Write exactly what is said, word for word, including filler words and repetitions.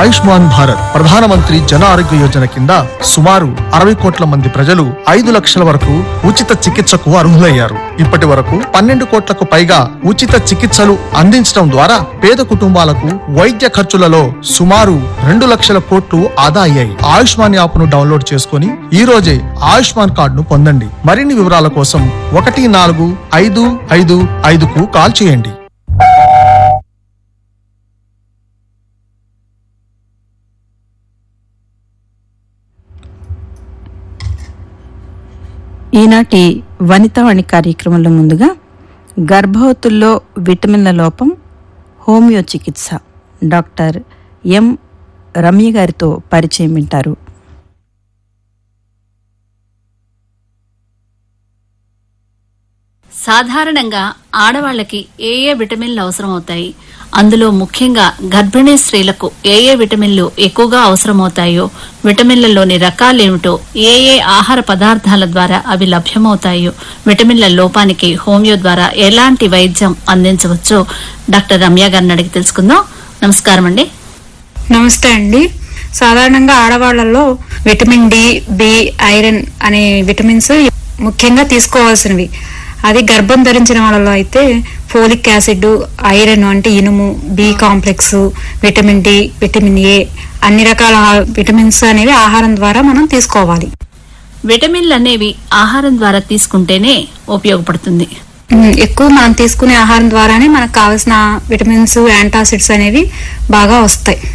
ఆయుష్మాన్ భారత్ ప్రధానమంత్రి జన ఆరోగ్య యోజన కింద సుమారు అరవై కోట్ల మంది ప్రజలు ఐదు లక్షల వరకు ఉచిత చికిత్సకు అర్హులయ్యారు. ఇప్పటి వరకు పన్నెండు కోట్లకు పైగా ఉచిత చికిత్సలు అందించడం ద్వారా పేద కుటుంబాలకు వైద్య ఖర్చులలో సుమారు రెండు లక్షల కోట్లు ఆదా అయ్యాయి. ఆయుష్మాన్ యాప్ ను డౌన్లోడ్ చేసుకుని ఈ రోజే ఆయుష్మాన్ కార్డును పొందండి. మరిన్ని వివరాల కోసం ఒకటి నాలుగు ఐదు ఐదు ఐదుకు కాల్ చేయండి. ఈనాటి వనితావాణి కార్యక్రమంలో ముందుగా గర్భవతుల్లో విటమిన్ల లోపం హోమియో చికిత్స డాక్టర్ ఎం రమ్య గారితో పరిచయం వింటారు. సాధారణంగా ఆడవాళ్లకి ఏ ఏ విటమిన్లు అవసరమవుతాయి, అందులో ముఖ్యంగా గర్భిణీ స్త్రీలకు ఏ ఏ విటమిన్లు ఎక్కువగా అవసరమవుతాయో, విటమిన్లలోని రకాలేమిటో, ఏ ఏ ఆహార పదార్థాల ద్వారా అవి లభ్యమవుతాయో, విటమిన్ల లోపానికి హోమియో ద్వారా ఎలాంటి వైద్యం అందించవచ్చో డాక్టర్ రమ్య గారిని అడిగి తెలుసుకుందాం. నమస్కారం అండి. నమస్తే అండి. సాధారణంగా ఆడవాళ్లలో విటమిన్ డి, బి, ఐరన్ అనే విటమిన్స్ ముఖ్యంగా తీసుకోవాల్సినవి. అది గర్భం ధరించిన వాళ్ళలో అయితే ఫోలిక్ యాసిడ్, ఐరన్ అంటే ఇనుము, B complex, vitamin D, vitamin A అన్ని రకాల విటమిన్స్ అనేవి ఆహారం ద్వారా మనం తీసుకోవాలి. విటమిన్లు అనేవి ఆహారం ద్వారా తీసుకుంటేనే ఉపయోగపడుతుంది. ఎక్కువ మనం తీసుకునే ఆహారం ద్వారానే మనకు కావాల్సిన విటమిన్స్, యాంటాసిడ్స్ అనేవి బాగా వస్తాయి.